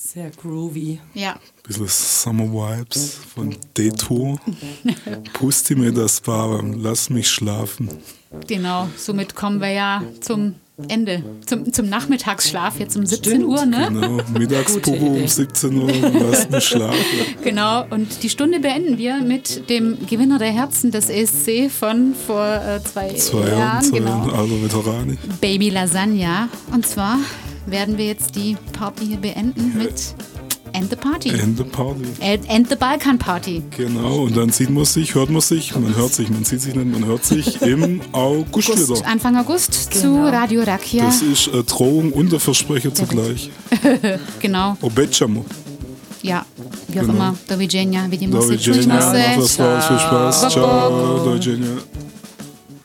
Sehr groovy. Ja. Bisschen Summer Vibes von Detour. Pusti mir das Barem, lass mich schlafen. Genau, somit kommen wir ja zum Ende, zum Nachmittagsschlaf, jetzt um 17 Uhr, ne? Genau, Mittagspuro um 17 Uhr, lass mich schlafen. Genau, und die Stunde beenden wir mit dem Gewinner der Herzen des ESC von vor 2 Jahren. Genau. Also Veterani. Baby Lasagna. Und zwar werden wir jetzt die Party hier beenden mit End the Party. End the Party. End the Balkan Party. Genau, und dann sieht man sich, hört man sich, man hört sich, man sieht sich nicht, man hört sich im August wieder. Anfang August zu Radio Rakia. Das ist Drohung und der Versprecher zugleich. Genau. Obecamo. Ja, wie auch immer. Do widzenia, widzimy się. Do widzenia, viel Spaß. Ciao, do widzenia.